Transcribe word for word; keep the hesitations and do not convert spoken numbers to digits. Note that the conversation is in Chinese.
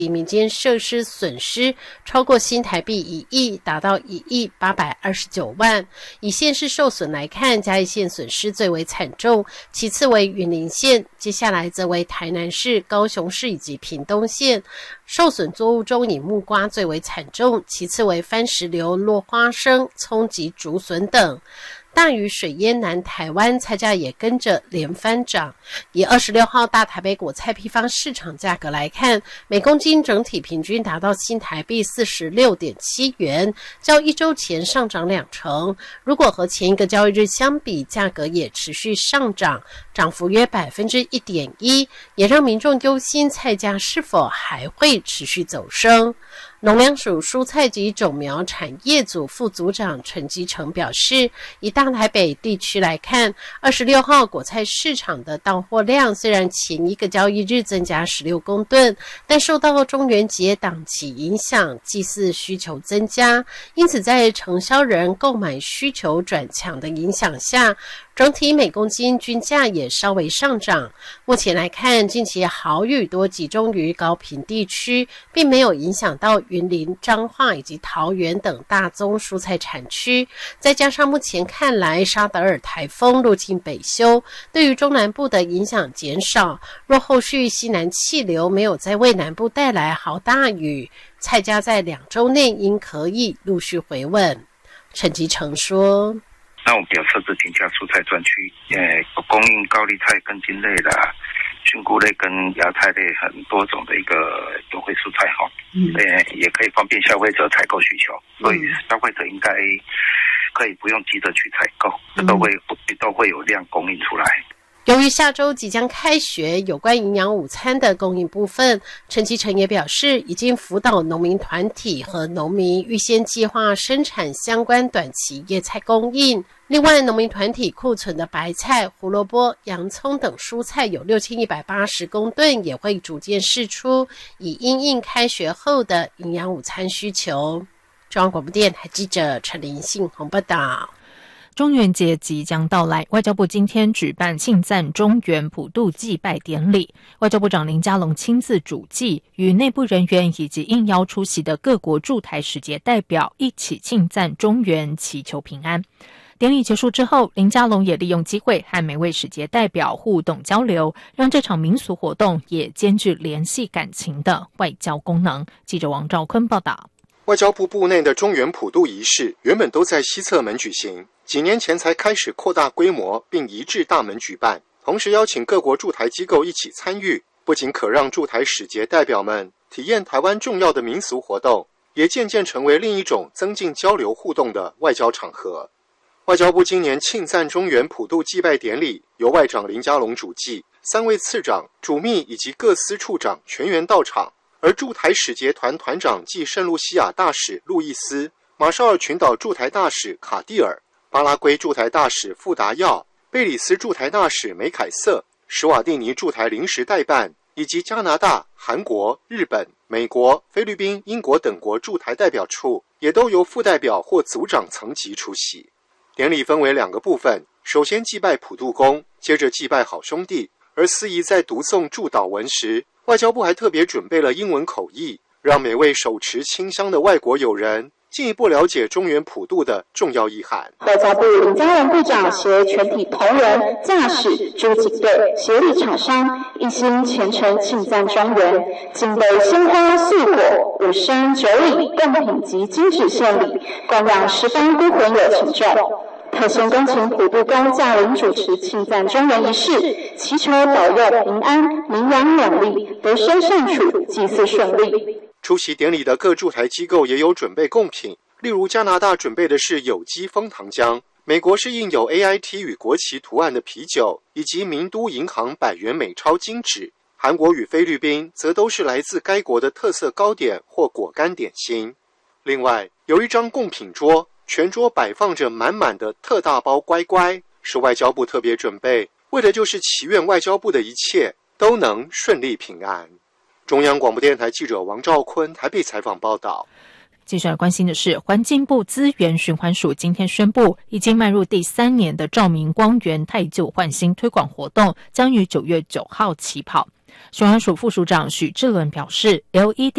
民间设施损失超过新台币一亿，达到一亿八百二十九万。以县市受损来看，嘉义县损失最为惨重，其次为云林县，接下来则为台南市、高雄市以及屏东县。受损作物中以木瓜最为惨重，其次为番石榴、落花生、葱及竹笋等。大雨水淹南台湾，菜价也跟着连番涨。以二十六号大台北果菜批发市场价格来看，每公斤整体平均达到新台币 四十六点七元，较一周前上涨两成。如果和前一个交易日相比，价格也持续上涨，涨幅约 百分之一点一， 也让民众忧心菜价是否还会持续走升。农粮署蔬菜及种苗产业组副组长陈基成表示，以大台北地区来看，二十六号果菜市场的到货量虽然前一个交易日增加十六公吨，但受到中元节档期影响，祭祀需求增加，因此在承销人购买需求转强的影响下，整体每公斤均价也稍微上涨。目前来看，近期豪雨多集中于高屏地区，并没有影响到云林、彰化以及桃园等大宗蔬菜产区。再加上目前看来沙德尔台风入侵北休，对于中南部的影响减少，若后续西南气流没有再为南部带来豪大雨，菜价在两周内应可以陆续回稳。陈吉成说， 那我们有设置平价蔬菜专区，呃，供应高丽菜跟茎类的、菌菇类跟芽菜类很多种的一个优惠蔬菜哈，嗯，呃，也可以方便消费者采购需求，所以消费者应该可以不用急着去采购，这都会都会有量供应出来。 由于下周即将开学，有关营养午餐的供应部分，陈其成也表示，已经辅导农民团体和农民预先计划生产相关短期叶菜供应。另外，农民团体库存的白菜、胡萝卜、洋葱等蔬菜有六千一百八十公吨，也会逐渐释出，以因应开学后的营养午餐需求。中央广播电台记者陈林信宏报道。 中元节即将到来，外交部今天举办庆赞中元普渡祭拜典礼，外交部长林佳龙亲自主祭，与内部人员以及应邀出席的各国驻台使节代表一起庆赞中元，祈求平安。典礼结束之后，林佳龙也利用机会和每位使节代表互动交流，让这场民俗活动也兼具联系感情的外交功能。记者王兆坤报道。 外交部部内的中元普渡仪式原本都在西侧门举行，几年前才开始扩大规模，并移至大门举办，同时邀请各国驻台机构一起参与，不仅可让驻台使节代表们体验台湾重要的民俗活动，也渐渐成为另一种增进交流互动的外交场合。外交部今年庆赞中元普渡祭拜典礼由外长林佳龙主祭，三位次长、主秘以及各司处长全员到场，而驻台使节团团长暨圣路西亚大使路易斯、马绍尔群岛驻台大使卡蒂尔、巴拉圭驻台大使富达耀、贝里斯驻台大使梅凯瑟、史瓦蒂尼驻台临时代办，以及加拿大、韩国、日本、美国、菲律宾、英国等国驻台代表处也都由副代表或组长层级出席。典礼分为两个部分，首先祭拜普渡公，接着祭拜好兄弟。而司仪在读诵祝祷文时，外交部还特别准备了英文口译，让每位手持清香的外国友人进一步了解中元普渡的重要意涵。 外交部林佳龙部长携全体同仁、驾驶、诸警队、协力厂商一心虔诚庆赞中元，仅备鲜花、素果、五牲、酒礼、贡品及金纸献礼，供养十方孤魂有情众。特先恭请普渡公驾临主持庆赞中元仪式，祈求保佑平安、名扬两利、得生善处、祭祀顺利。 出席典礼的各驻台机构也有准备贡品，例如加拿大准备的是有机枫糖浆，美国是印有 A I T 与国旗图案的啤酒，以及名都银行百元美钞金纸。韩国与菲律宾则都是来自该国的特色糕点或果干点心。另外，有一张贡品桌，全桌摆放着满满的特大包乖乖，是外交部特别准备，为的就是祈愿外交部的一切都能顺利平安。中央广播电台记者王兆坤台北采访报道。 接下来关心的是，环境部资源循环署今天宣布，已经迈入第三年的照明光源汰旧换新推广活动，将于九月九号起跑。循环署副署长许志伦表示 ，L E D